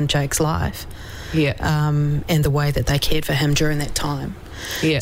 Jake's life. Yeah. And the way that they cared for him during that time. Yeah.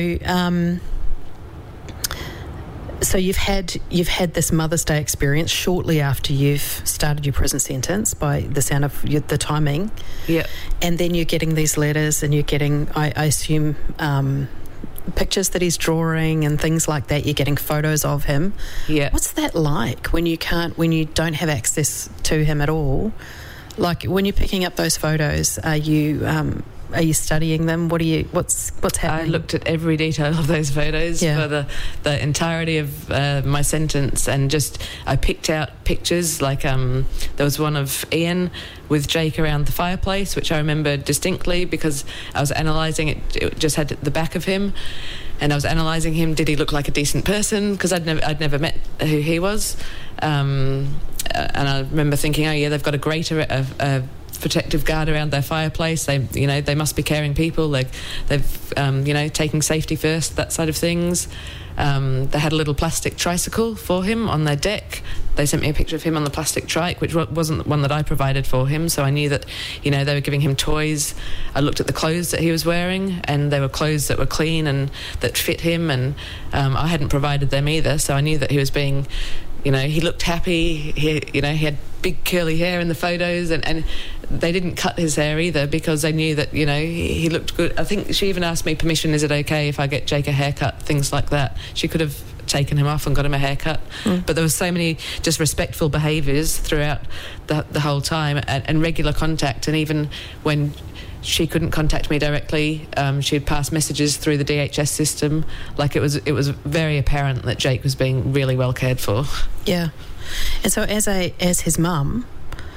So you've had this Mother's Day experience shortly after you've started your prison sentence, by the sound of the timing. Yeah. And then you're getting these letters, and you're getting, I assume, pictures that he's drawing and things like that. You're getting photos of him. Yeah. What's that like when you don't have access to him at all? Like, when you're picking up those photos, are you studying them? What's happening? I looked at every detail of those photos for the entirety of my sentence, and I picked out pictures. Like there was one of Ian with Jake around the fireplace, which I remember distinctly because I was analysing it. It just had the back of him, and I was analysing him. Did he look like a decent person? Because I'd never met who he was, and I remember thinking, oh yeah, they've got a grate, a protective guard around their fireplace. They must be caring people. They've taking safety first, that side of things. They had a little plastic tricycle for him on their deck. They sent me a picture of him on the plastic trike, which wasn't one that I provided for him, so I knew that, they were giving him toys. I looked at the clothes that he was wearing, and they were clothes that were clean and that fit him, and I hadn't provided them either, so I knew that he was being, he looked happy. He had big curly hair in the photos, and they didn't cut his hair either because they knew that, he looked good. I think she even asked me permission, is it okay if I get Jake a haircut, things like that. She could have taken him off and got him a haircut. But there was so many just respectful behaviours throughout the whole time, and regular contact. And even when she couldn't contact me directly, she'd pass messages through the DHS system. Like, it was very apparent that Jake was being really well cared for. Yeah. And so as his mum,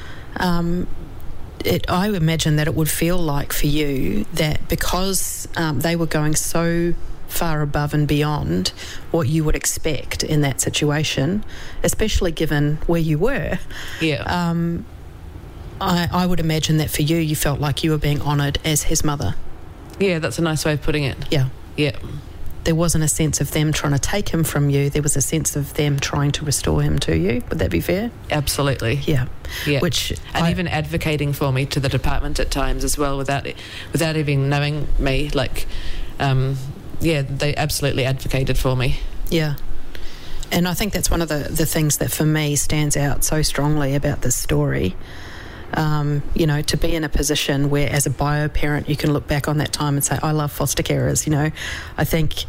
I imagine that it would feel like for you that because they were going so far above and beyond what you would expect in that situation, especially given where you were. Yeah. I would imagine that for you felt like you were being honoured as his mother. Yeah, that's a nice way of putting it. Yeah. Yeah. There wasn't a sense of them trying to take him from you. There was a sense of them trying to restore him to you. Would that be fair? Absolutely. Yeah. Yeah. Even advocating for me to the department at times as well, without even knowing me. Like, they absolutely advocated for me. Yeah. And I think that's one of the things that for me stands out so strongly about this story. To be in a position where, as a bio parent, you can look back on that time and say, I love foster carers. I think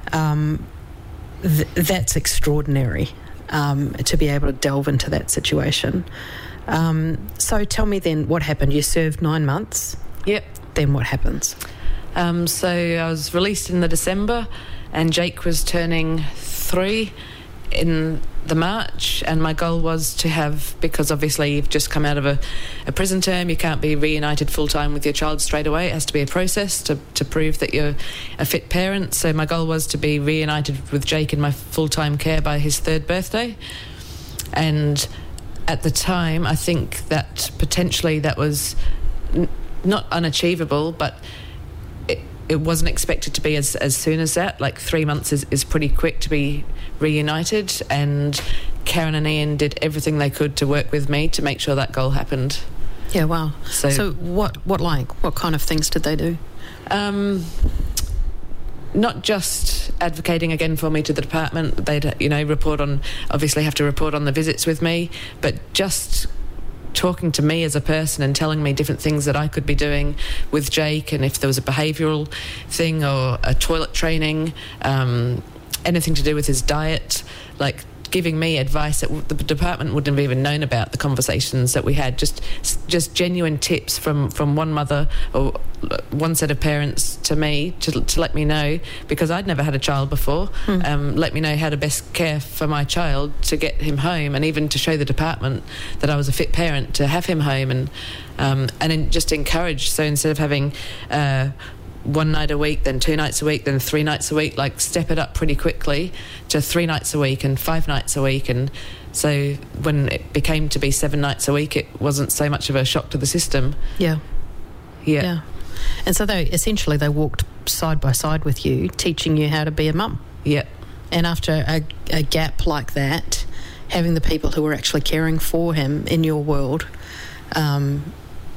that's extraordinary, to be able to delve into that situation. So tell me then, what happened? You served 9 months. Yep. Then what happens? So I was released in the December, and Jake was turning 3 in the March, and my goal was to have, because obviously you've just come out of a prison term, you can't be reunited full-time with your child straight away. It has to be a process to prove that you're a fit parent. So my goal was to be reunited with Jake in my full-time care by his 3rd birthday. And at the time, I think that potentially that was not unachievable, but it wasn't expected to be as soon as that. Like, 3 months is pretty quick to be reunited, and Karen and Ian did everything they could to work with me to make sure that goal happened. Yeah, wow. So what kind of things did they do? Not just advocating again for me to the department. They'd obviously have to report on the visits with me, but just talking to me as a person and telling me different things that I could be doing with Jake, and if there was a behavioural thing or a toilet training, anything to do with his diet, like giving me advice that the department wouldn't have even known about, the conversations that we had, just genuine tips from one mother or one set of parents to me to let me know, because I'd never had a child before, let me know how to best care for my child to get him home, and even to show the department that I was a fit parent to have him home, and then just encourage. So instead of having 1 night a week, then 2 nights a week, then 3 nights a week, like step it up pretty quickly to 3 nights a week and 5 nights a week. And so when it became to be 7 nights a week, it wasn't so much of a shock to the system. Yeah. Yeah. And so they walked side by side with you, teaching you how to be a mum. Yeah. And after a gap like that, having the people who were actually caring for him in your world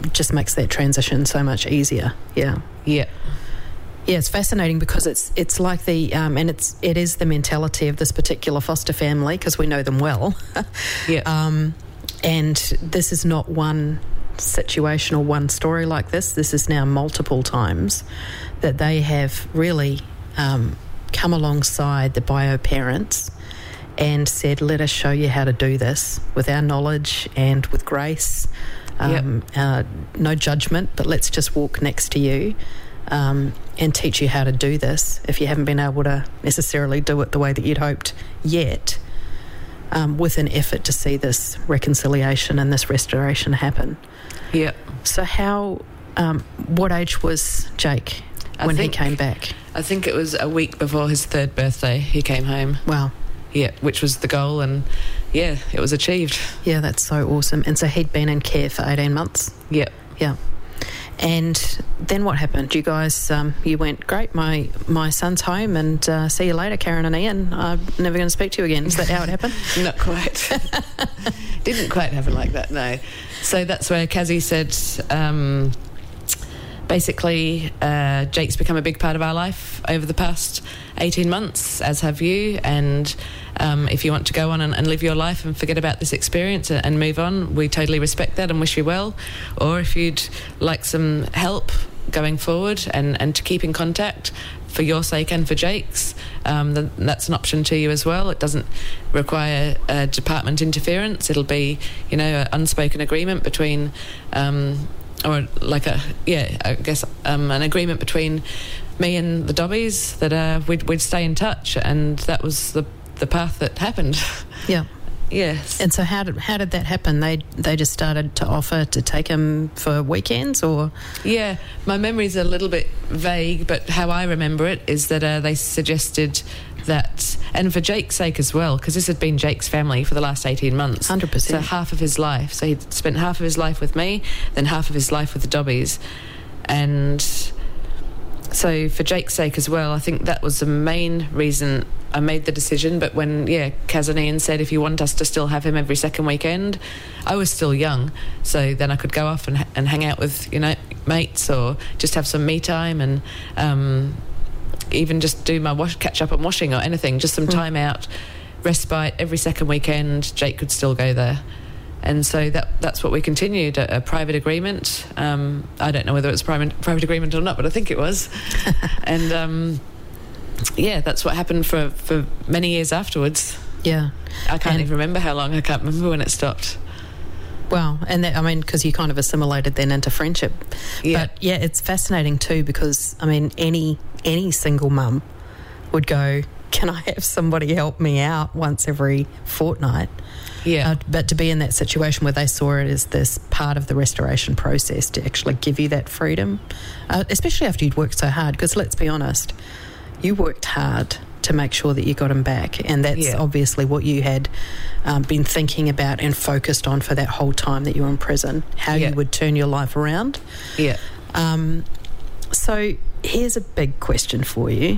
just makes that transition so much easier. Yeah. Yeah. Yeah, it's fascinating because it's like the and it is the mentality of this particular foster family, because we know them well. Yeah. And this is not one situation or one story like this. This is now multiple times that they have really come alongside the bio parents and said, let us show you how to do this with our knowledge and with grace. No judgment, but let's just walk next to you and teach you how to do this if you haven't been able to necessarily do it the way that you'd hoped yet, with an effort to see this reconciliation and this restoration happen. Yeah. So what age was Jake when he came back? I think it was a week before his 3rd birthday he came home. Wow. Yeah, which was the goal, and yeah, it was achieved. Yeah, that's so awesome. And so he'd been in care for 18 months? Yep. Yeah. And then what happened? You guys, you went, great, my son's home, and see you later, Karen and Ian. I'm never going to speak to you again. Is that how it happened? Not quite. Didn't quite happen like that, no. So that's where Kazzy said, basically, Jake's become a big part of our life over the past 18 months, as have you, and if you want to go on and live your life and forget about this experience and move on, we totally respect that and wish you well. Or if you'd like some help going forward and to keep in contact for your sake and for Jake's, then that's an option to you as well. It doesn't require department interference. It'll be, an unspoken agreement between an agreement between me and the Dobbies that we'd stay in touch, and that was the path that happened. Yeah. Yes. And so how did that happen? They just started to offer to take him for weekends, or? Yeah, my memory's a little bit vague, but how I remember it is that they suggested that, and for Jake's sake as well, because this had been Jake's family for the last 18 months. 100%. So half of his life. So he'd spent half of his life with me, then half of his life with the Dobbies. And so for Jake's sake as well, I think that was the main reason I made the decision. But when, Kaz and Ian said, if you want us to still have him every second weekend, I was still young. So then I could go off and hang out with, mates, or just have some me time, and even just do my catch up on washing or anything, just some time out, respite every second weekend. Jake could still go there. And so that's what we continued, a private agreement. I don't know whether it's private agreement or not, but I think it was. And that's what happened for many years afterwards. Yeah. I can't even remember how long. I can't remember when it stopped. Well, and because you kind of assimilated then into friendship. Yeah. But yeah, it's fascinating too, because any single mum would go, can I have somebody help me out once every fortnight? Yeah. But to be in that situation where they saw it as this part of the restoration process to actually give you that freedom, especially after you'd worked so hard, because let's be honest, you worked hard to make sure that you got him back, and that's obviously what you had been thinking about and focused on for that whole time that you were in prison, how you would turn your life around. Yeah. So here's a big question for you.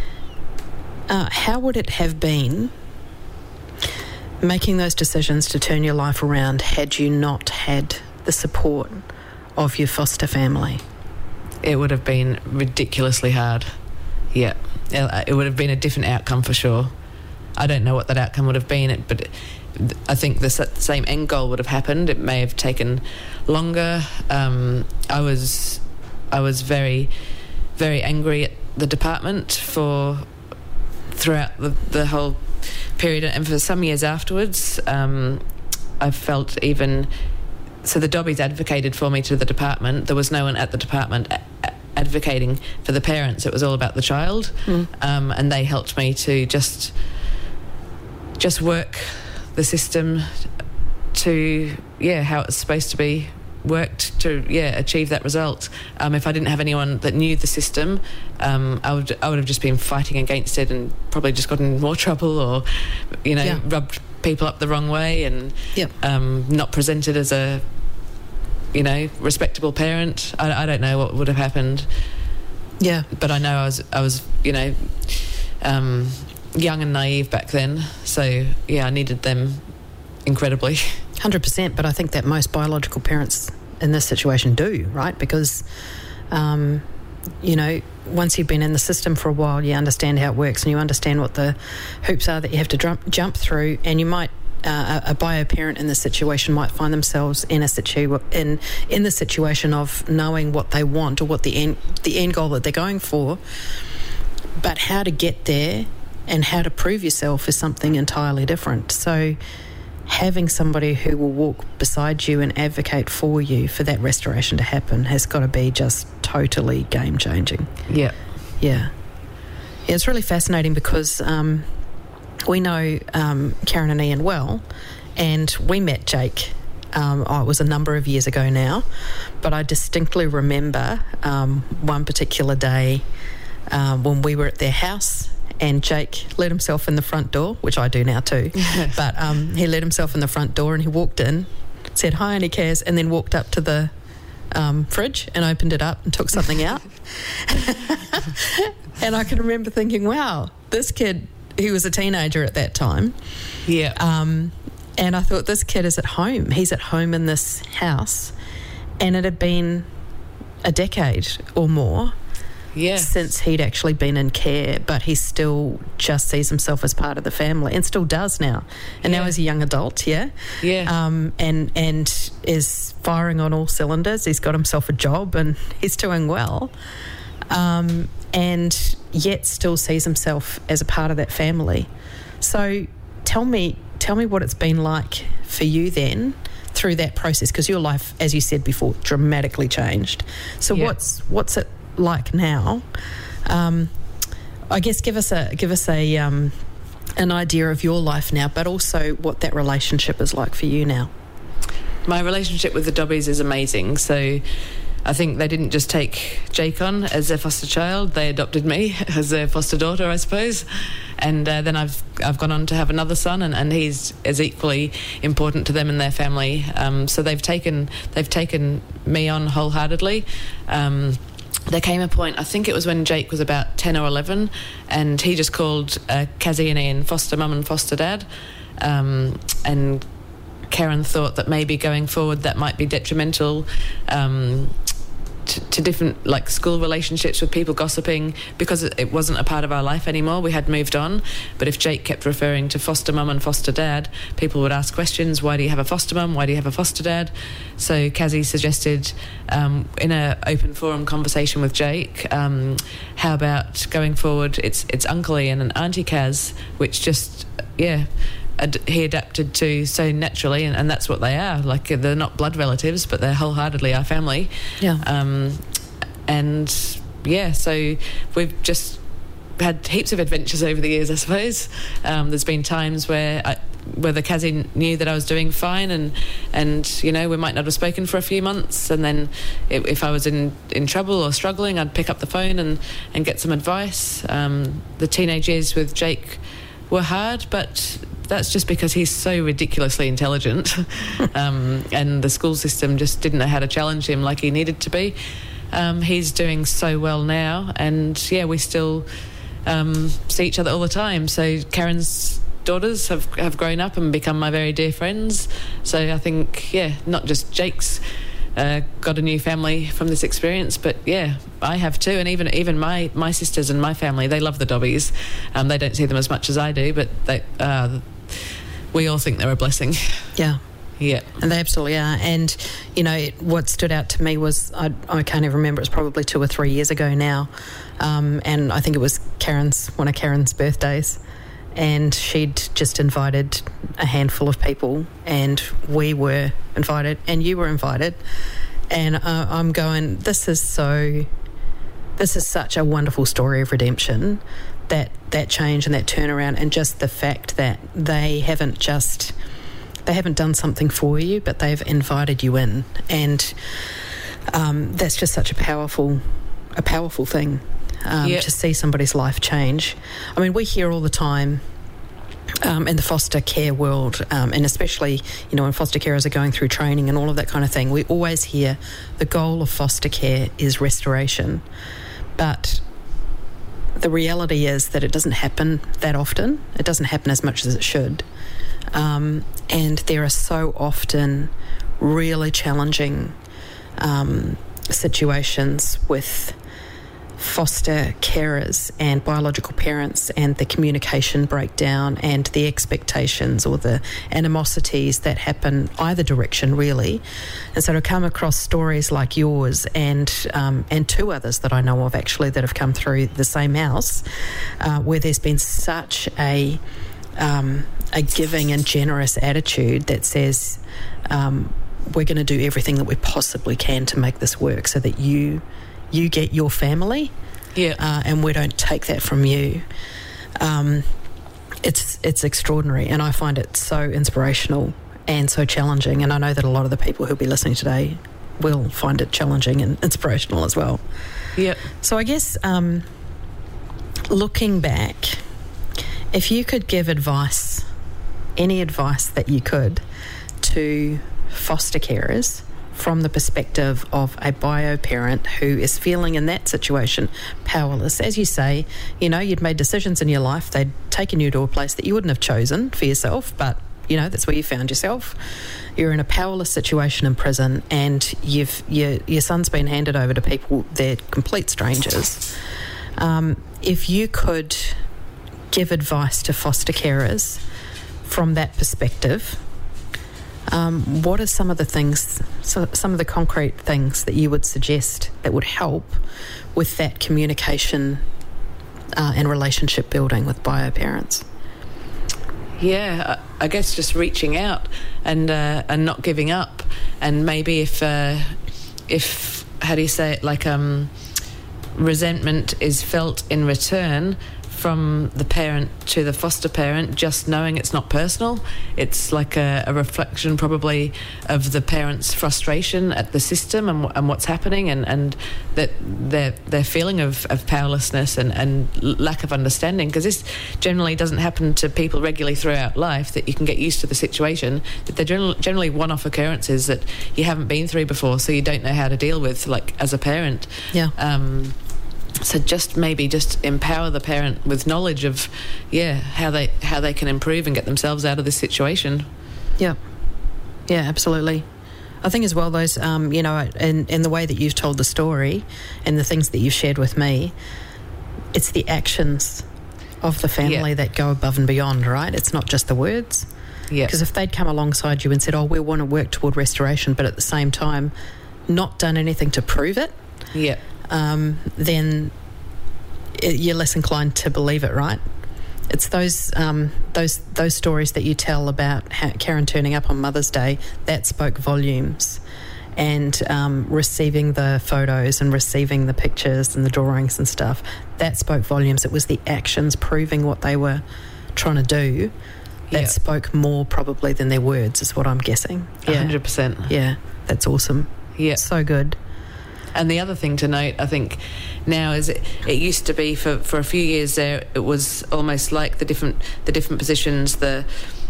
How would it have been making those decisions to turn your life around had you not had the support of your foster family? It would have been ridiculously hard. Yeah. It would have been a different outcome for sure. I don't know what that outcome would have been, but I think the same end goal would have happened. It may have taken longer. I was very, very angry at the department throughout the whole period, and for some years afterwards. I felt even... So the Dobbies advocated for me to the department. There was no one at the department advocating for the parents. It was all about the child. And they helped me to just work the system to how it's supposed to be worked to achieve that result. If I didn't have anyone that knew the system, I would have just been fighting against it and probably just gotten in more trouble, or rubbed people up the wrong way, and not presented as a respectable parent. I don't know what would have happened. Yeah, but I know I was young and naive back then, so I needed them incredibly. 100%, but I think that most biological parents in this situation do, right? Because, once you've been in the system for a while, you understand how it works and you understand what the hoops are that you have to jump through, and you might, a bio parent in this situation might find themselves in the situation of knowing what they want or what the end goal that they're going for, but how to get there and how to prove yourself is something entirely different. So having somebody who will walk beside you and advocate for you for that restoration to happen has got to be just totally game-changing. Yeah. It's really fascinating because we know Karen and Ian well, and we met Jake. It was a number of years ago now, but I distinctly remember one particular day when we were at their house, and Jake let himself in the front door, which I do now too. But he let himself in the front door and he walked in, said, "Hi, Auntie Kaz," and then walked up to the fridge and opened it up and took something out. And I can remember thinking, wow, this kid, he was a teenager at that time. Yeah. And I thought, this kid is at home. He's at home in this house. And it had been a decade or more since he'd actually been in care, but he still just sees himself as part of the family and still does now. And now he's a young adult, and is firing on all cylinders. He's got himself a job and he's doing well, and yet still sees himself as a part of that family. So tell me what it's been like for you then through that process, because your life, as you said before, dramatically changed. So what's it like now? I guess give us an idea of your life now, but also what that relationship is like for you now. My relationship with the Dobbies is amazing. So I think they didn't just take Jake on as their foster child, they adopted me as their foster daughter, I suppose. And then I've gone on to have another son, and he's as equally important to them and their family. So they've taken me on wholeheartedly. There came a point, I think it was when Jake was about 10 or 11, and he just called Kazzy and Ian foster mum and foster dad. And Karen thought that maybe going forward that might be detrimental to different, like, school relationships with people gossiping, because it wasn't a part of our life anymore. We had moved on. But if Jake kept referring to foster mum and foster dad, people would ask questions. Why do you have a foster mum? Why do you have a foster dad? So Kazzy suggested, in an open forum conversation with Jake, how about going forward, it's Uncle Ian and Auntie Kaz, which just, he adapted to so naturally, and that's what they are. Like, they're not blood relatives, but they're wholeheartedly our family. So we've just had heaps of adventures over the years, I suppose. There's been times where the Kazzy knew that I was doing fine, and we might not have spoken for a few months, and then if I was in trouble or struggling, I'd pick up the phone and get some advice. The teenage years with Jake were hard, but that's just because he's so ridiculously intelligent, and the school system just didn't know how to challenge him like he needed to be. He's doing so well now, and we still see each other all the time. So Karen's daughters have grown up and become my very dear friends. So I think, not just Jake's got a new family from this experience, but I have too. And even my sisters and my family, they love the Dobbies. They don't see them as much as I do, but we all think they're a blessing. Yeah, and they absolutely are. And what stood out to me was, I can't even remember, it was probably 2 or 3 years ago now, and I think it was one of Karen's birthdays, and she'd just invited a handful of people, and we were invited, and you were invited, and I'm going, this is such a wonderful story of redemption, that change and that turnaround, and just the fact that they haven't done something for you, but they've invited you in, and that's just such a powerful thing. To see somebody's life change. I mean, we hear all the time in the foster care world, and especially, when foster carers are going through training and all of that kind of thing, we always hear the goal of foster care is restoration. But the reality is that it doesn't happen that often. It doesn't happen as much as it should. And there are so often really challenging situations with foster carers and biological parents, and the communication breakdown and the expectations or the animosities that happen either direction, really. And so to come across stories like yours and 2 others that I know of actually that have come through the same house, where there's been such a giving and generous attitude that says we're going to do everything that we possibly can to make this work so that you get your family, and we don't take that from you. It's extraordinary, and I find it so inspirational and so challenging, and I know that a lot of the people who'll be listening today will find it challenging and inspirational as well. Yep. So I guess looking back, if you could give advice, any advice that you could, to foster carers from the perspective of a bio parent who is feeling in that situation powerless. As you say, you'd made decisions in your life, they'd taken you to a place that you wouldn't have chosen for yourself, but that's where you found yourself. You're in a powerless situation in prison, and your son's been handed over to people, they're complete strangers. If you could give advice to foster carers from that perspective, what are some of the things, some of the concrete things that you would suggest that would help with that communication and relationship building with bio parents? Yeah, I guess just reaching out and not giving up, and maybe if how do you say it, like resentment is felt in return from the parent to the foster parent, just knowing it's not personal. It's like a reflection probably of the parent's frustration at the system and what's happening, and that their feeling of powerlessness and lack of understanding, because this generally doesn't happen to people regularly throughout life, that you can get used to the situation, that they're generally one-off occurrences that you haven't been through before, so you don't know how to deal with, like, as a parent. So just empower the parent with knowledge of how they can improve and get themselves out of this situation. Yeah, absolutely. I think as well, those in the way that you've told the story and the things that you've shared with me, it's the actions of the family that go above and beyond, right? It's not just the words. Yeah. Because if they'd come alongside you and said, we want to work toward restoration, but at the same time not done anything to prove it, then you're less inclined to believe it, right? It's those stories that you tell about Karen turning up on Mother's Day that spoke volumes, and receiving the photos and receiving the pictures and the drawings and stuff, that spoke volumes. It was the actions proving what they were trying to do that spoke more probably than their words, is what I'm guessing. 100%. Yeah, that's awesome. Yeah, so good. And the other thing to note, I think, now is it used to be for a few years there, it was almost like the different positions, the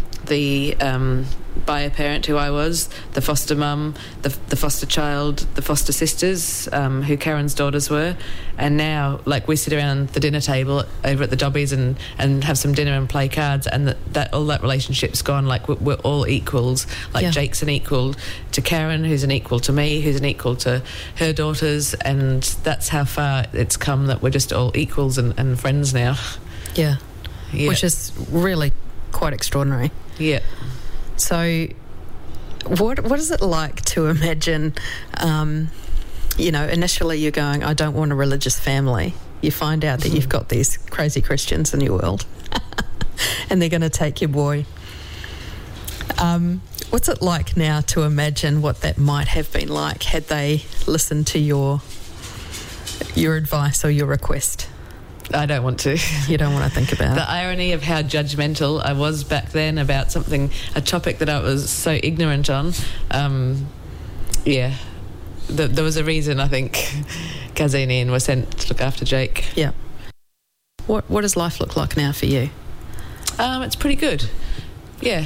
bio parent who I was, the foster mum, the foster child, the foster sisters, who Karen's daughters were, and now, like, we sit around the dinner table over at the Dobbies and have some dinner and play cards, and that all that relationship's gone. Like, we're all equals. Like, Jake's an equal to Karen, who's an equal to me, who's an equal to her daughters, and that's how far it's come, that we're just all equals and friends now. Yeah, which is really quite extraordinary. Yeah. So what is it like to imagine, initially you're going, I don't want a religious family. You find out that you've got these crazy Christians in your world and they're going to take your boy. What's it like now to imagine what that might have been like had they listened to your advice or your request? I don't want to. You don't want to think about it. The irony of how judgmental I was back then about a topic that I was so ignorant on. There was a reason, I think, Kaz and Ian were sent to look after Jake. Yeah. What does life look like now for you? It's pretty good. Yeah.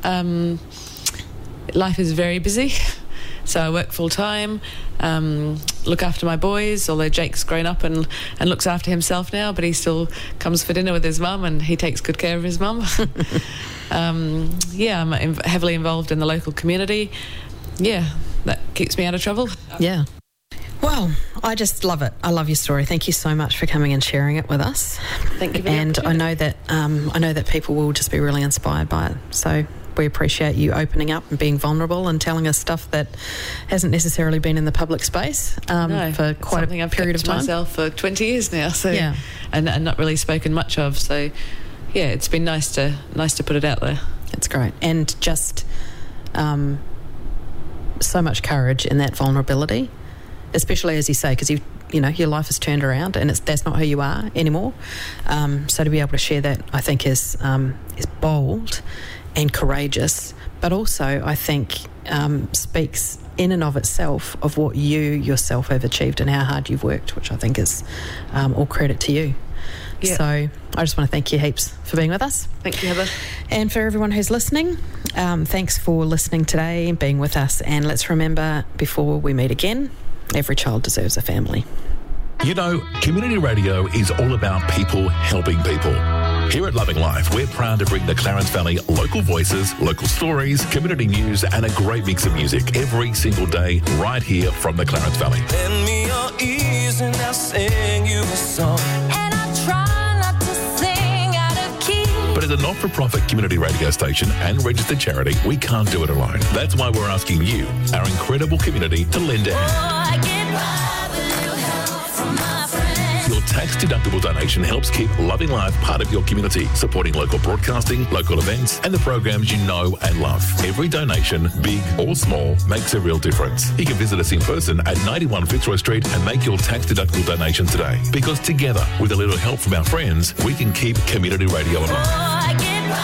Life is very busy. So I work full time, look after my boys, although Jake's grown up and looks after himself now, but he still comes for dinner with his mum and he takes good care of his mum. I'm heavily involved in the local community. Yeah, that keeps me out of trouble. Yeah. Well, I just love it. I love your story. Thank you so much for coming and sharing it with us. Thank you. And I know that people will just be really inspired by it. So we appreciate you opening up and being vulnerable and telling us stuff that hasn't necessarily been in the public space for quite a period of time. Myself for 20 years now, so and not really spoken much of. So yeah, it's been nice to put it out there. It's great, and just so much courage in that vulnerability. Especially, as you say, because your life has turned around and that's not who you are anymore. So to be able to share that, I think, is bold and courageous, but also I think speaks in and of itself of what you yourself have achieved and how hard you've worked, which I think is all credit to you. Yeah. So I just want to thank you heaps for being with us. Thank you, Heather. And for everyone who's listening, thanks for listening today and being with us. And let's remember, before we meet again, every child deserves a family. You know, community radio is all about people helping people. Here at Loving Life, we're proud to bring the Clarence Valley local voices, local stories, community news, and a great mix of music every single day right here from the Clarence Valley. Lend me your ears and I'll sing you a song. And I try not to sing out of key. But as a not-for-profit community radio station and registered charity, we can't do it alone. That's why we're asking you, our incredible community, to lend a hand. Your tax-deductible donation helps keep Loving Life part of your community, supporting local broadcasting, local events, and the programs you know and love. Every donation, big or small, makes a real difference. You can visit us in person at 91 Fitzroy Street and make your tax-deductible donation today. Because together, with a little help from our friends, we can keep community radio alive.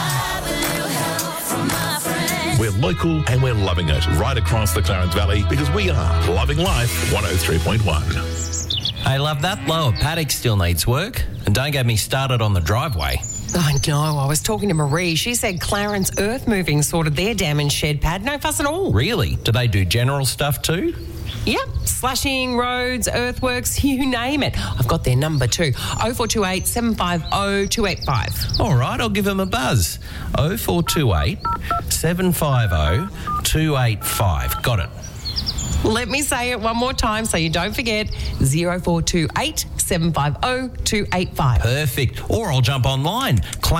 We're local and we're loving it right across the Clarence Valley because we are Loving Life 103.1. Hey, love, that lower paddock still needs work. And don't get me started on the driveway. I know. I was talking to Marie. She said Clarence Earth Moving sorted their dam and shed pad. No fuss at all. Really? Do they do general stuff too? Yep. Slashing, roads, earthworks, you name it. I've got their number too. 0428 750 285. All right, I'll give them a buzz. 0428 750 285. Got it. Let me say it one more time so you don't forget. 0428 750 285. Perfect. Or I'll jump online.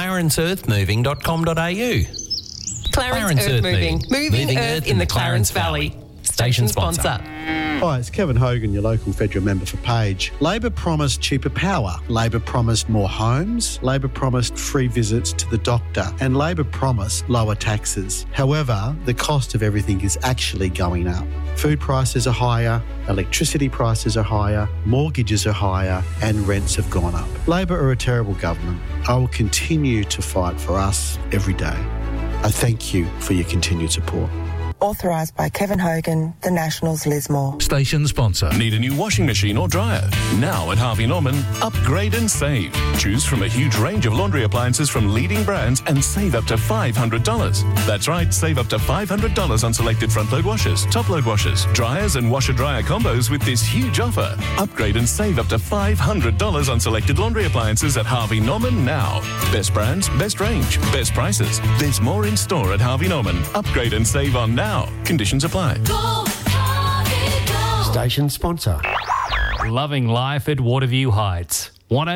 clarenceearthmoving.com.au. Clarence Earth Moving. Moving earth in the Clarence Valley. Station sponsor. Hi, it's Kevin Hogan, your local federal member for Page. Labor promised cheaper power. Labor promised more homes. Labor promised free visits to the doctor. And Labor promised lower taxes. However, the cost of everything is actually going up. Food prices are higher, electricity prices are higher, mortgages are higher, and rents have gone up. Labor are a terrible government. I will continue to fight for us every day. I thank you for your continued support. Authorised by Kevin Hogan, the Nationals Lismore. Station sponsor. Need a new washing machine or dryer? Now at Harvey Norman, upgrade and save. Choose from a huge range of laundry appliances from leading brands and save up to $500. That's right, save up to $500 on selected front-load washers, top-load washers, dryers and washer-dryer combos with this huge offer. Upgrade and save up to $500 on selected laundry appliances at Harvey Norman now. Best brands, best range, best prices. There's more in store at Harvey Norman. Upgrade and save on now. Conditions apply. Go, Harvey, go. Station sponsor. Loving Life at Waterview Heights,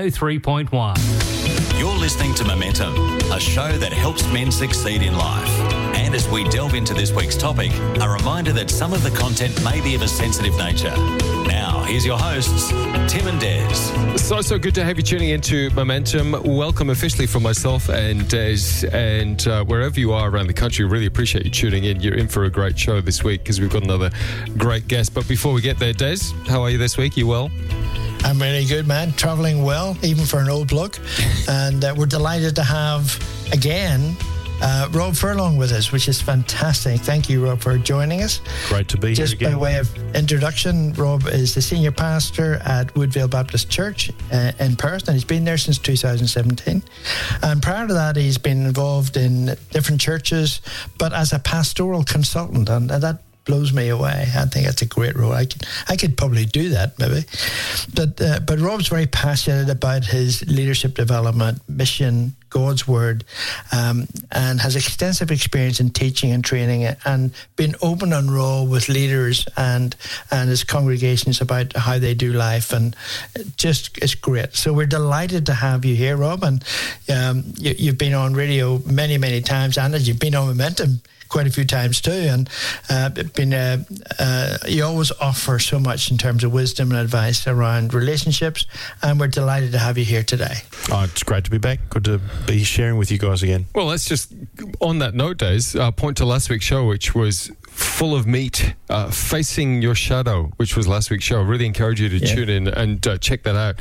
103.1. You're listening to Momentum, a show that helps men succeed in life. And as we delve into this week's topic, a reminder that some of the content may be of a sensitive nature. Now, here's your hosts, Tim and Des. So good to have you tuning into Momentum. Welcome officially from myself and Des, and wherever you are around the country, really appreciate you tuning in. You're in for a great show this week because we've got another great guest. But before we get there, Des, how are you this week? You well? I'm really good, man. Travelling well, even for an old bloke. And we're delighted to have, again, Rob Furlong with us, which is fantastic. Thank you, Rob, for joining us. Great to be here again. Just by way of introduction, Rob is the senior pastor at Woodvale Baptist Church in Perth, and he's been there since 2017. And prior to that, he's been involved in different churches, but as a pastoral consultant, and that blows me away. I think that's a great role. I could probably do that maybe. But Rob's very passionate about his leadership development, mission, God's word, and has extensive experience in teaching and training and been open and raw with leaders and his congregations about how they do life, and it's great. So we're delighted to have you here, Rob, and you've been on radio many, many times, and you've been on Momentum quite a few times too, and you always offer so much in terms of wisdom and advice around relationships, and we're delighted to have you here today. Oh, it's great to be back. Good to be sharing with you guys again. Well, let's just, on that note, Days, point to last week's show, which was full of meat, Facing Your Shadow, which was last week's show. I really encourage you to tune in and check that out.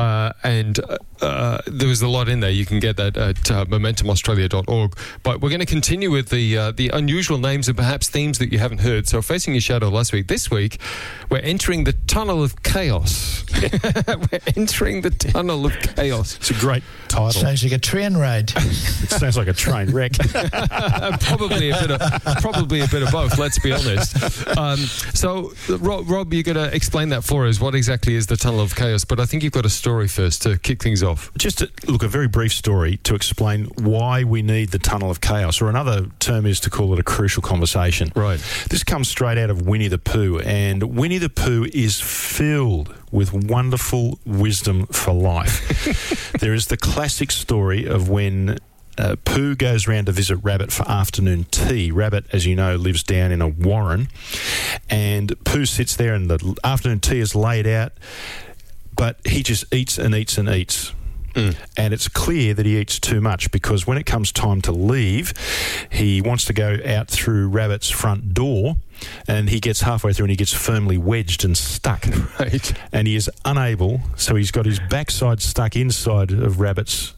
There was a lot in there. You can get that at momentumaustralia.org. But we're going to continue with the unusual names and perhaps themes that you haven't heard. So Facing Your Shadow last week. This week, we're entering the tunnel of chaos. We're entering the tunnel of chaos. It's a great title. Sounds like a train ride. It sounds like a train wreck. Probably a bit of both. Let's be honest. So, Rob, you're going to explain that for us. What exactly is the tunnel of chaos? But I think you've got a story first to kick things off. Just a very brief story to explain why we need the tunnel of chaos, or another term is to call it a crucial conversation. Right. This comes straight out of Winnie the Pooh, and Winnie the Pooh is filled with wonderful wisdom for life. There is the classic story of when Pooh goes round to visit Rabbit for afternoon tea. Rabbit, as you know, lives down in a warren, and Pooh sits there and the afternoon tea is laid out, but he just eats and eats and eats. And it's clear that he eats too much, because when it comes time to leave, he wants to go out through Rabbit's front door, and he gets halfway through and he gets firmly wedged and stuck. Right. And he is unable, so he's got his backside stuck inside of Rabbit's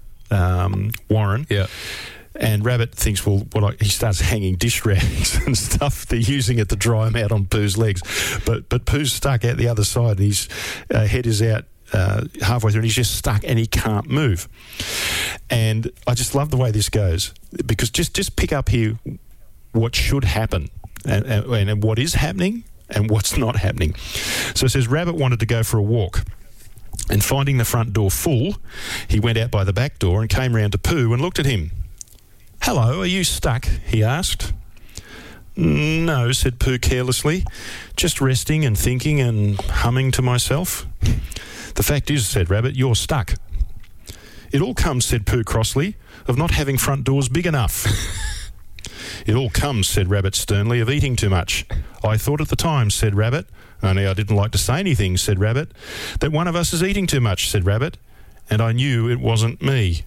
warren. Yeah. And Rabbit thinks, he starts hanging dish rags and stuff they're using it to dry him out on Pooh's legs. But Pooh's stuck out the other side, and his head is out halfway through, and he's just stuck and he can't move. And I just love the way this goes, because just pick up here what should happen and what is happening and what's not happening. So it says, Rabbit wanted to go for a walk, and finding the front door full, he went out by the back door and came round to Pooh and looked at him. "Hello, are you stuck?" he asked. "No," said Pooh carelessly, "just resting and thinking and humming to myself." "The fact is," said Rabbit, "you're stuck." "It all comes," said Pooh crossly, "of not having front doors big enough." "It all comes," said Rabbit sternly, "of eating too much." "I thought at the time," said Rabbit. "Only I didn't like to say anything," said Rabbit. "That one of us is eating too much," said Rabbit, "and I knew it wasn't me."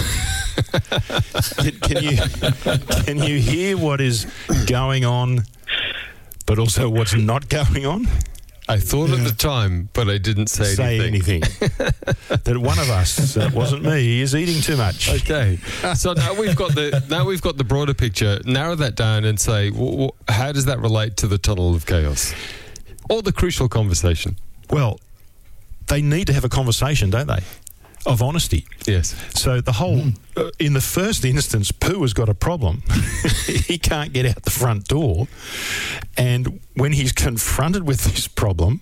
Can you hear what is going on, but also what's not going on? I thought at the time, but I didn't say anything. That one of us, wasn't me, is eating too much. Okay. So now we've got the broader picture. Narrow that down and say, how does that relate to the tunnel of chaos, or the crucial conversation? Well, they need to have a conversation, don't they? Of honesty. Yes. So the whole, in the first instance, Pooh has got a problem. He can't get out the front door. And when he's confronted with this problem,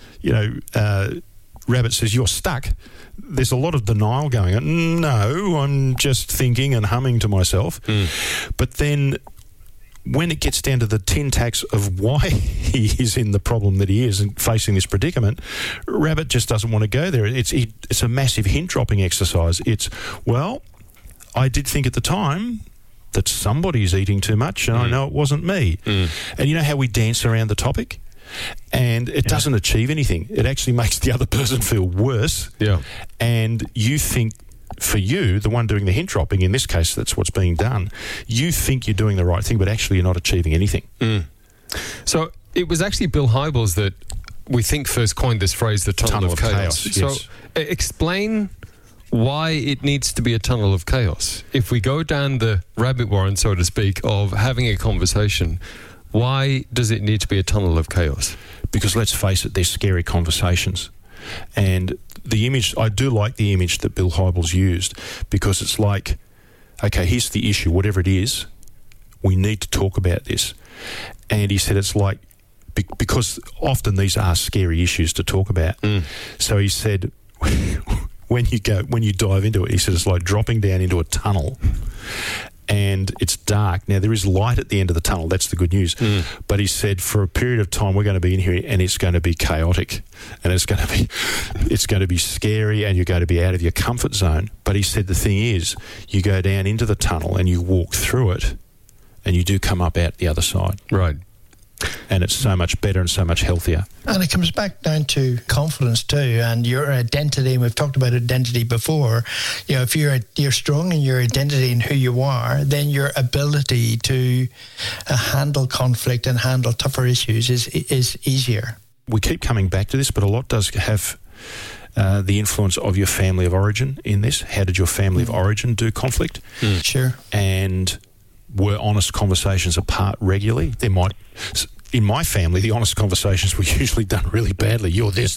Rabbit says, "You're stuck." There's a lot of denial going on. "No, I'm just thinking and humming to myself." But then when it gets down to the tin tacks of why he is in the problem that he is and facing this predicament, Rabbit just doesn't want to go there. It's a massive hint-dropping exercise. It's, well, I did think at the time that somebody's eating too much, and I know it wasn't me. And you know how we dance around the topic? And it doesn't achieve anything. It actually makes the other person feel worse. Yeah. And you think, for you, the one doing the hint dropping, in this case, that's what's being done, you think you're doing the right thing, but actually you're not achieving anything. So it was actually Bill Hybels that we think first coined this phrase, the tunnel of chaos. Yes. So explain why it needs to be a tunnel of chaos. If we go down the rabbit warren, so to speak, of having a conversation, why does it need to be a tunnel of chaos? Because let's face it, they're scary conversations. And the image, I do like the image that Bill Hybels used, because it's like, okay, here's the issue, whatever it is, we need to talk about this. And he said it's like, because often these are scary issues to talk about. So he said, when you dive into it, he said it's like dropping down into a tunnel and it's dark. Now, there is light at the end of the tunnel. That's the good news. But he said for a period of time, we're going to be in here and it's going to be chaotic and it's going to be scary and you're going to be out of your comfort zone. But he said the thing is, you go down into the tunnel and you walk through it and you do come up out the other side. Right. And it's so much better and so much healthier. And it comes back down to confidence too, and your identity. And we've talked about identity before. You know, if you're strong in your identity and who you are, then your ability to handle conflict and handle tougher issues is easier. We keep coming back to this, but a lot does have the influence of your family of origin in this. How did your family of origin do conflict? Sure. And were honest conversations a part regularly? In my family, the honest conversations were usually done really badly. You're this.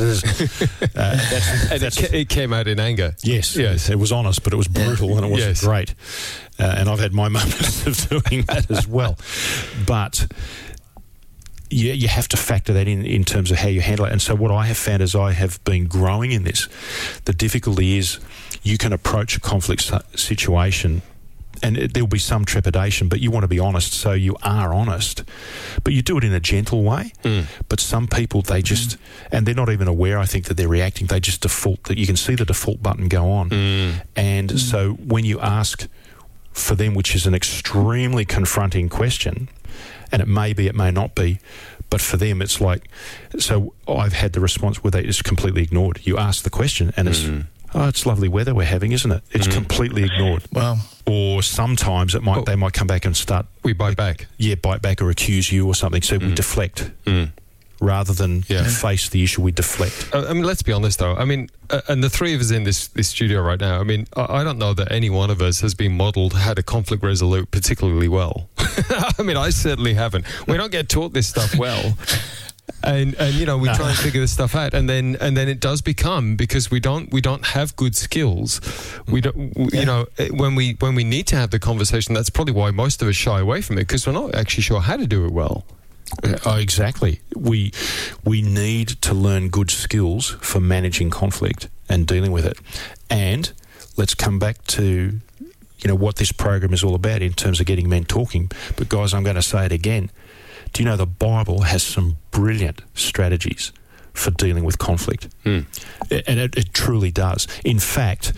It came out in anger. Yes, it was honest, but it was brutal and it wasn't great. And I've had my moments of doing that as well. But you have to factor that in terms of how you handle it. And so what I have found as I have been growing in this, the difficulty is you can approach a conflict situation and there'll be some trepidation, but you want to be honest, so you are honest. But you do it in a gentle way. But some people, they just, and they're not even aware, I think, that they're reacting. They just default, that you can see the default button go on. And so when you ask for them, which is an extremely confronting question, and it may be, it may not be, but for them it's like, so I've had the response where they just completely ignored. You ask the question and it's lovely weather we're having, isn't it? It's completely ignored. Well, or sometimes they might come back and start. We bite back. Yeah, bite back or accuse you or something. So we deflect. Rather than face the issue, we deflect. I mean, let's be honest, though. I mean, and the three of us in this studio right now, I mean, I don't know that any one of us has been modelled how to conflict resolute particularly well. I mean, I certainly haven't. We don't get taught this stuff well. And you know, we try and figure this stuff out, and then it does become, because we don't have good skills. We don't, you know, when we need to have the conversation. That's probably why most of us shy away from it, because we're not actually sure how to do it well. Oh, exactly. We need to learn good skills for managing conflict and dealing with it. And let's come back to, you know, what this program is all about in terms of getting men talking. But guys, I'm going to say it again. Do you know the Bible has some brilliant strategies for dealing with conflict? And it truly does. In fact,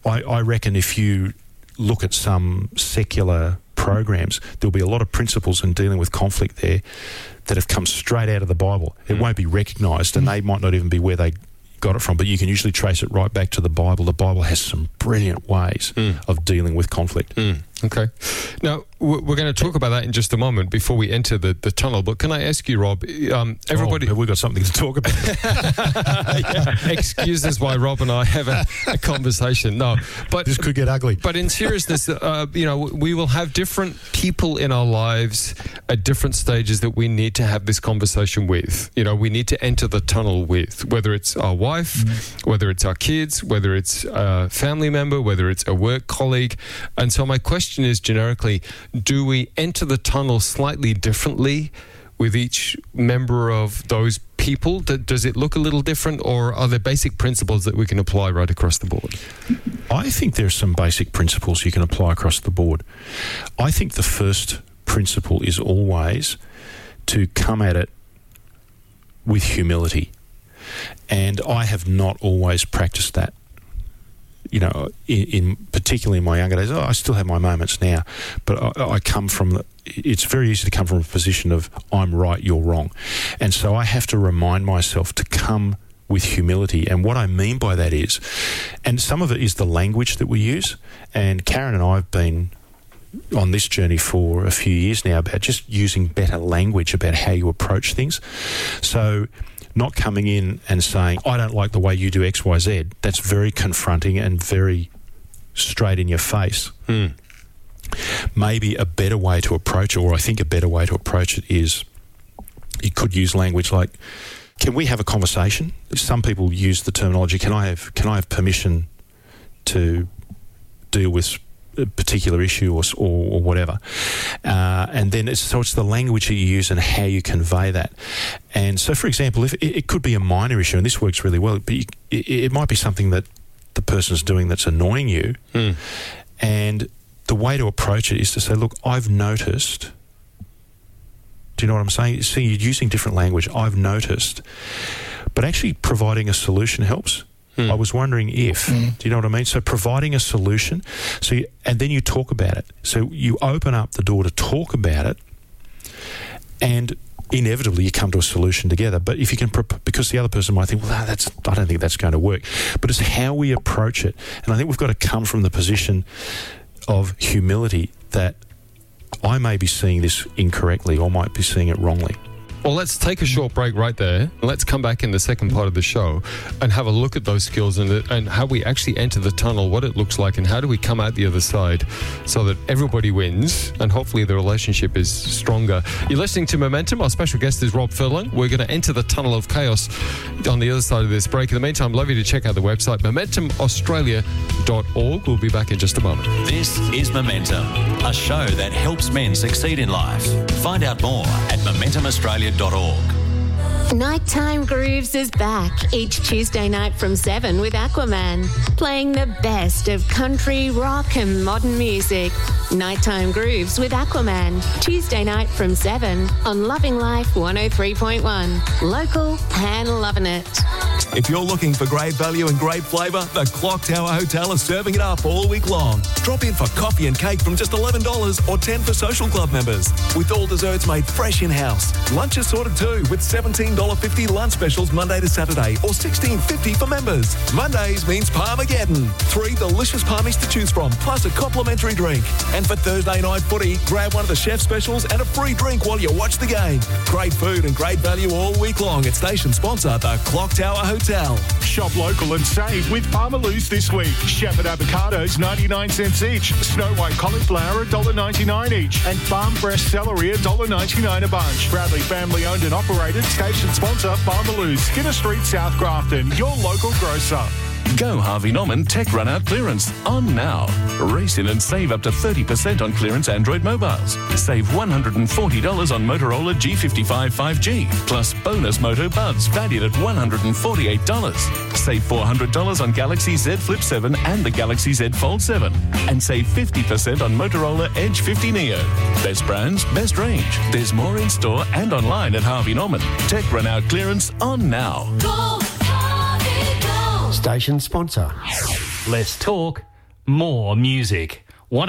I reckon if you look at some secular programs, there'll be a lot of principles in dealing with conflict there that have come straight out of the Bible. It won't be recognised, and they might not even be where they got it from, but you can usually trace it right back to the Bible. The Bible has some brilliant ways of dealing with conflict. Okay. Now, we're going to talk about that in just a moment before we enter the tunnel, but can I ask you, Rob, everybody... we've got something to talk about. Excuses why Rob and I have a conversation. No, but... This could get ugly. But in seriousness, you know, we will have different people in our lives at different stages that we need to have this conversation with. You know, we need to enter the tunnel with, whether it's our wife, whether it's our kids, whether it's a family member, whether it's a work colleague. And so my question is, generically, do we enter the tunnel slightly differently with each member of those people? Does it look a little different, or are there basic principles that we can apply right across the board? I think there's some basic principles you can apply across the board. I think the first principle is always to come at it with humility. And I have not always practiced that. You know, particularly in my younger days, I still have my moments now, but I come from, it's very easy to come from a position of I'm right, you're wrong. And so I have to remind myself to come with humility. And what I mean by that is, and some of it is the language that we use, and Karen and I have been on this journey for a few years now about just using better language about how you approach things. So not coming in and saying, I don't like the way you do X, Y, Z. That's very confronting and very straight in your face. Maybe a better way to approach it, or I think a better way to approach it, is you could use language like, can we have a conversation? Some people use the terminology, can I have permission to deal with a particular issue or whatever. And then it's the language that you use and how you convey that. And so, for example, if it could be a minor issue, and this works really well, but it might be something that the person's doing that's annoying you. And the way to approach it is to say, look, I've noticed. Do you know what I'm saying? See, you're using different language. I've noticed. But actually providing a solution helps. I was wondering if. Do you know what I mean? So providing a solution, and then you talk about it. So you open up the door to talk about it, and inevitably you come to a solution together. But if you can, because the other person might think, well, I don't think that's going to work. But it's how we approach it. And I think we've got to come from the position of humility that I may be seeing this incorrectly or might be seeing it wrongly. Well, let's take a short break right there. Let's come back in the second part of the show and have a look at those skills and how we actually enter the tunnel, what it looks like, and how do we come out the other side so that everybody wins and hopefully the relationship is stronger. You're listening to Momentum. Our special guest is Rob Furlong. We're going to enter the tunnel of chaos on the other side of this break. In the meantime, I'd love you to check out the website, momentumaustralia.org. We'll be back in just a moment. This is Momentum, a show that helps men succeed in life. Find out more at momentumaustralia.org. Nighttime Grooves is back each Tuesday night from 7 with Aquaman, playing the best of country, rock and modern music. Nighttime Grooves with Aquaman, Tuesday night from 7 on Loving Life 103.1. Local and loving it. If you're looking for great value and great flavour, the Clock Tower Hotel is serving it up all week long. Drop in for coffee and cake from just $11 or $10 for social club members. With all desserts made fresh in-house. Lunch is sorted too with $17.50 lunch specials Monday to Saturday or $16.50 for members. Mondays means Parmageddon. 3 delicious parmies to choose from plus a complimentary drink. And for Thursday night footy, grab one of the chef specials and a free drink while you watch the game. Great food and great value all week long at station sponsor, the Clock Tower Hotel. Shop local and save with Farmaloo's this week. Shepherd avocados 99 cents each. Snow White cauliflower $1.99 each. And farm fresh celery $1.99 a bunch. Proudly family owned and operated. Station sponsor Farmaloo's, Skinner Street, South Grafton. Your local grocer. Go Harvey Norman Tech Run Out Clearance on now. Race in and save up to 30% on clearance Android mobiles. Save $140 on Motorola G55 5G, plus bonus Moto Buds valued at $148. Save $400 on Galaxy Z Flip 7 and the Galaxy Z Fold 7. And save 50% on Motorola Edge 50 Neo. Best brands, best range. There's more in store and online at Harvey Norman. Tech Run Out Clearance on now. Go, Harvey, go. Station sponsor. Less talk, more music.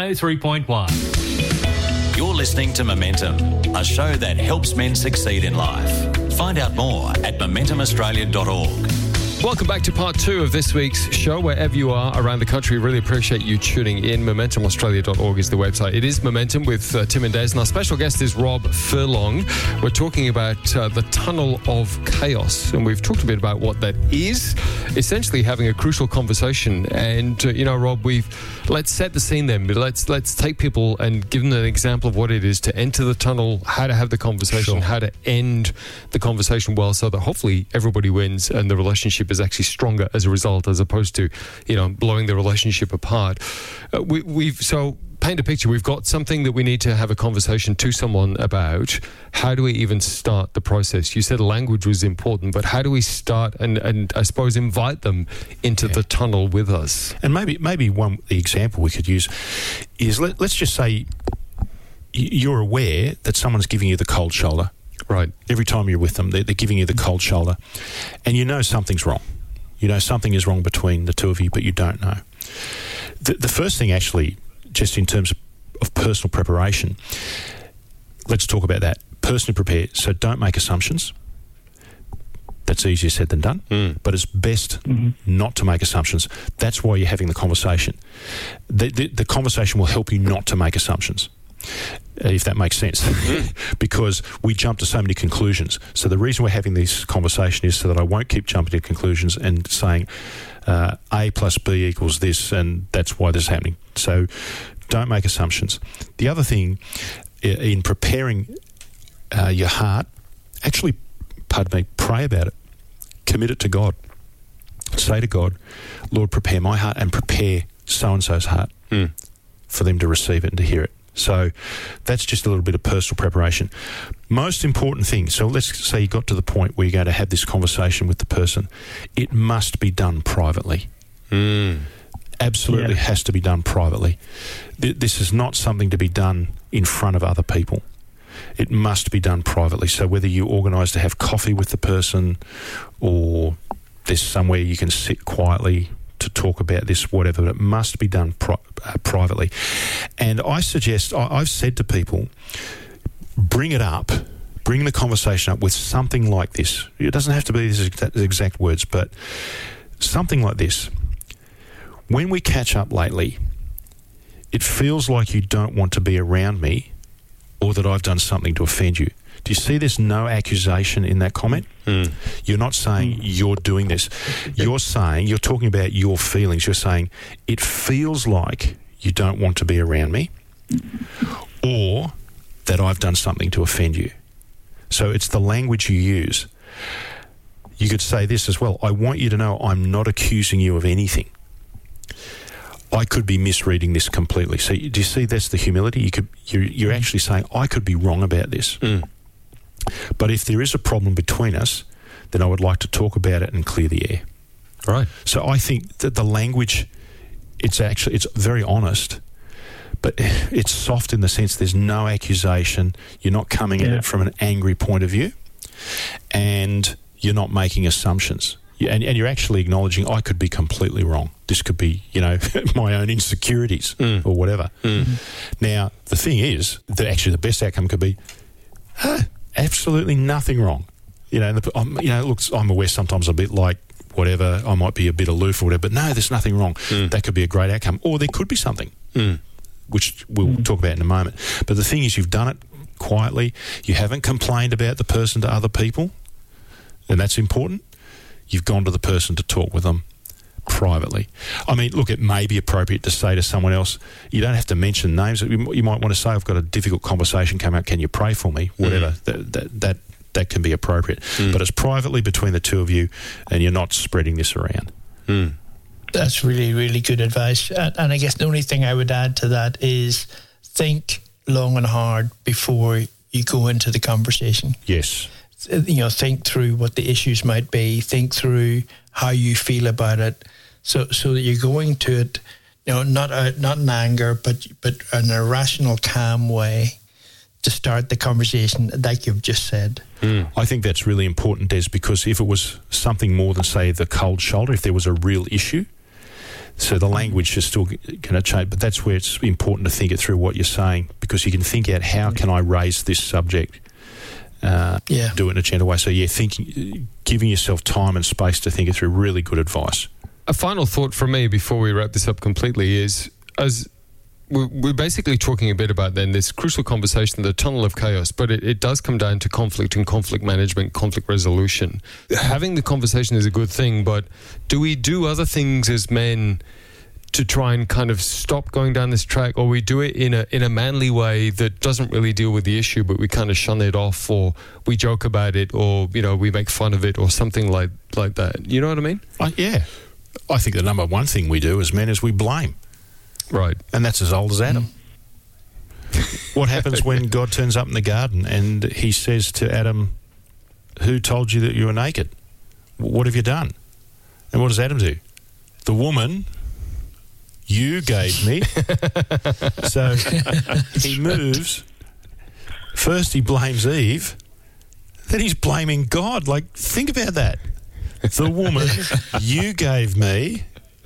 103.1. You're listening to Momentum, a show that helps men succeed in life. Find out more at momentumaustralia.org. Welcome back to part 2 of this week's show. Wherever you are around the country, really appreciate you tuning in. MomentumAustralia.org is the website. It is Momentum with Tim and Des, and our special guest is Rob Furlong. We're talking about the tunnel of chaos, and we've talked a bit about what that is. Essentially, having a crucial conversation. And Rob, let's set the scene then. Let's take people and give them an example of what it is to enter the tunnel, how to have the conversation, how to end the conversation well, so that hopefully everybody wins and the relationship is actually stronger as a result, as opposed to blowing the relationship apart. So paint a picture. We've got something that we need to have a conversation to someone about. How do we even start the process? You said language was important, but how do we start and I suppose invite them into the tunnel with us? And maybe the example we could use is let's just say you're aware that someone's giving you the cold shoulder. Right. Every time you're with them, they're giving you the cold shoulder. And you know something's wrong. You know something is wrong between the two of you, but you don't know. The first thing, actually, just in terms of personal preparation, let's talk about that. Personally prepare. So don't make assumptions. That's easier said than done. But it's best not to make assumptions. That's why you're having the conversation. The conversation will help you not to make assumptions. If that makes sense, because we jump to so many conclusions. So the reason we're having this conversation is so that I won't keep jumping to conclusions and saying A plus B equals this, and that's why this is happening. So don't make assumptions. The other thing in preparing your heart, actually, pray about it. Commit it to God. Say to God, Lord, prepare my heart and prepare so-and-so's heart. for them to receive it and to hear it. So that's just a little bit of personal preparation. Most important thing, so let's say you got to the point where you're going to have this conversation with the person. It must be done privately. Absolutely has to be done privately. This is not something to be done in front of other people. It must be done privately. So whether you organise to have coffee with the person or there's somewhere you can sit quietly to talk about this, whatever, but it must be done privately. And I suggest, I've said to people, bring the conversation up with something like this. It doesn't have to be these exact words, but something like this. When we catch up lately, it feels like you don't want to be around me or that I've done something to offend you. Do you see there's no accusation in that comment? You're not saying you're doing this. You're talking about your feelings. You're saying it feels like you don't want to be around me or that I've done something to offend you. So it's the language you use. You could say this as well. I want you to know I'm not accusing you of anything. I could be misreading this completely. So do you see that's the humility? You're actually saying, I could be wrong about this. But if there is a problem between us, then I would like to talk about it and clear the air. Right. So I think that the language, it's very honest, but it's soft in the sense there's no accusation. You're not coming at it from an angry point of view, and you're not making assumptions. And you're actually acknowledging I could be completely wrong. This could be, my own insecurities or whatever. Now, the thing is that actually the best outcome could be absolutely nothing wrong. I'm aware sometimes a bit like whatever, I might be a bit aloof or whatever, but no, there's nothing wrong. That could be a great outcome. Or there could be something, which we'll talk about in a moment. But the thing is you've done it quietly. You haven't complained about the person to other people, and that's important. You've gone to the person to talk with them privately. I mean, look, it may be appropriate to say to someone else, you don't have to mention names. You might want to say, I've got a difficult conversation come out, can you pray for me? Whatever. That can be appropriate. But it's privately between the two of you, and you're not spreading this around. That's really, really good advice. And I guess the only thing I would add to that is think long and hard before you go into the conversation. Yes. Think through what the issues might be, think through how you feel about it, so that you're going to it, not in anger, but in a rational, calm way to start the conversation, like you've just said. I think that's really important, Des, because if it was something more than, say, the cold shoulder, if there was a real issue, so the language is still going to change, but that's where it's important to think it through what you're saying, because you can think out, how can I raise this subject? Do it in a gentle way. So giving yourself time and space to think it through, really good advice. A final thought from me before we wrap this up completely is, as we're basically talking a bit about then this crucial conversation, the tunnel of chaos, but it does come down to conflict and conflict management, conflict resolution. Having the conversation is a good thing, but do we do other things as men to try and kind of stop going down this track, or we do it in a manly way that doesn't really deal with the issue, but we kind of shun it off, or we joke about it, or we make fun of it, or something like that? You know what I mean? Yeah. I think the number one thing we do as men is we blame. Right. And that's as old as Adam. What happens when God turns up in the garden and he says to Adam, who told you that you were naked? What have you done? And what does Adam do? The woman you gave me. So he moves. First he blames Eve, then he's blaming God. Like, think about that. The woman you gave me,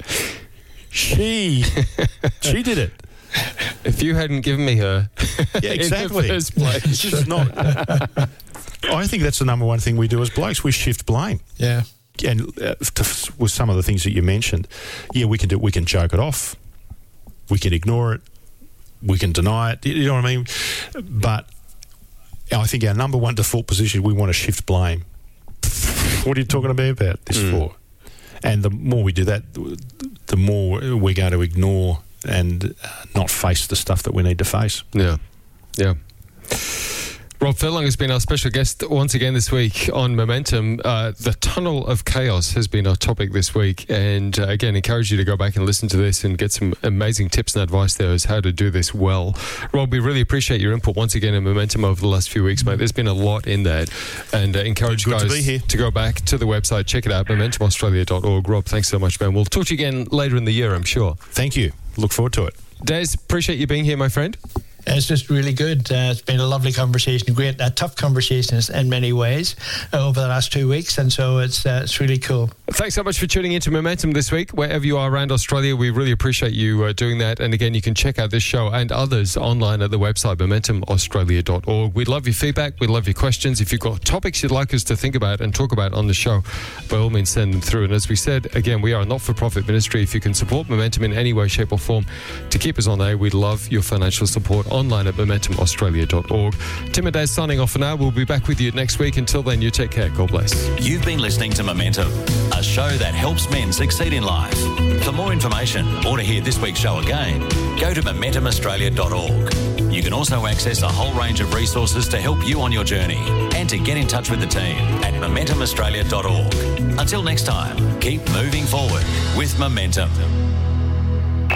she did it. If you hadn't given me her, exactly. in the first place. It's just not. I think that's the number one thing we do as blokes. We shift blame. Yeah. And with some of the things that you mentioned, we can joke it off, we can ignore it, we can deny it. You know what I mean? But I think our number one default position, we want to shift blame. What are you talking about this for? And the more we do that, the more we're going to ignore and not face the stuff that we need to face. Yeah. Rob Furlong has been our special guest once again this week on Momentum. The Tunnel of Chaos has been our topic this week, and again, encourage you to go back and listen to this and get some amazing tips and advice there as how to do this well. Rob, we really appreciate your input once again in Momentum over the last few weeks, mate. There's been a lot in that, and encourage guys to go back to the website, check it out, momentumaustralia.org. Rob, thanks so much, man. We'll talk to you again later in the year, I'm sure. Thank you. Look forward to it. Des, appreciate you being here, my friend. It's just really good. It's been a lovely conversation, a tough conversation in many ways over the last 2 weeks, and so it's really cool. Thanks so much for tuning into Momentum this week. Wherever you are around Australia, we really appreciate you doing that. And again, you can check out this show and others online at the website momentumaustralia.org. We'd love your feedback. We'd love your questions. If you've got topics you'd like us to think about and talk about on the show, by all means, send them through. And as we said, again, we are a not-for-profit ministry. If you can support Momentum in any way, shape or form to keep us on air, we'd love your financial support online at momentumaustralia.org. Tim and Daz signing off for now. We'll be back with you next week. Until then, you take care. God bless. You've been listening to Momentum, a show that helps men succeed in life. For more information or to hear this week's show again, go to momentumaustralia.org. You can also access a whole range of resources to help you on your journey and to get in touch with the team at momentumaustralia.org. Until next time, keep moving forward with Momentum.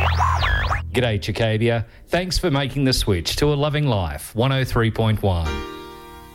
G'day, Chicadia. Thanks for making the switch to A Loving Life 103.1.